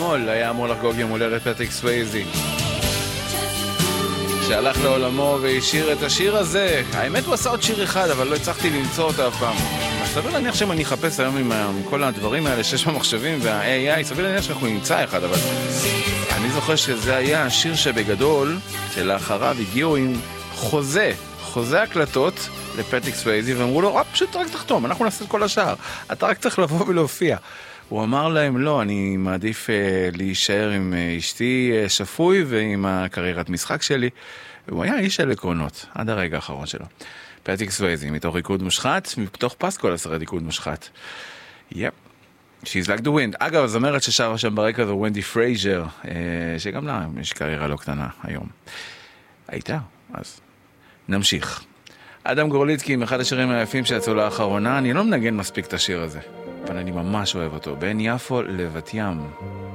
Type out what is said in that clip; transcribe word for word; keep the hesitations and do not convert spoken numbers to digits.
אתמול היה אמור לחגוג יום הולדת פטריק סווייזי, שהלך לעולמו והשאיר את השיר הזה. האמת הוא עשה עוד שיר אחד, אבל לא הצלחתי למצוא אותו אף פעם. סביר להניח שאם אני אחפש היום עם כל הדברים האלה שיש במחשבים וה-איי איי, סביר להניח שאנחנו נמצא אחד, אבל אני זוכר שזה היה השיר שבגדול, שלאחריו הגיעו עם חוזה, חוזה הקלטות לפטריק סווייזי, ואמרו לו, פשוט רק תחתום, אנחנו נעשה את כל השאר, אתה רק צריך לבוא ולהופיע. הוא אמר להם, לא, אני מעדיף uh, להישאר עם uh, אשתי uh, שפוי ועם הקריירת משחק שלי. הוא היה איש של עקרונות, עד הרגע האחרון שלו. פטריק סווייזי, מתוך ריקוד מושחת, מתוך פסקול הסרט ריקוד מושחת. יפ. She's like the wind. אגב, הזמרת ששרה שם ברקע זו ונדי פרייזר, uh, שגם לה יש קריירה לא קטנה היום. הייתה, אז נמשיך. אדם גורליצקי, אחד השירים היפים שיצאו לאחרונה, אני לא מנגן מספיק את השיר הזה. אבל אני ממש אוהב אותו. בין יפו לבת ים.